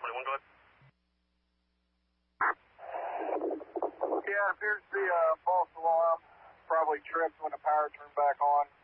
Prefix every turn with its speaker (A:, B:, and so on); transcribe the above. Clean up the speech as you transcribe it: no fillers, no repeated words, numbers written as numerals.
A: 21, go ahead.
B: Yeah, it appears to be a false alarm. Probably tripped when the power turned back on.